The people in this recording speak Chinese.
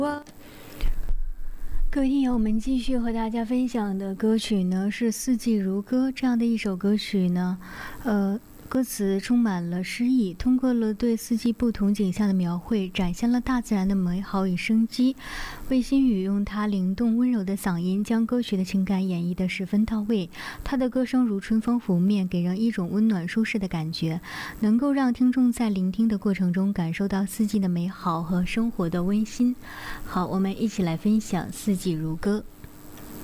各位听友，我们继续和大家分享的歌曲呢是《四季如歌》这样的一首歌曲呢，歌词充满了诗意，通过了对四季不同景象的描绘，展现了大自然的美好与生机。魏新雨用他灵动温柔的嗓音，将歌曲的情感演绎得十分到位。他的歌声如春风拂面，给人一种温暖舒适的感觉，能够让听众在聆听的过程中感受到四季的美好和生活的温馨。好，我们一起来分享《四季如歌》。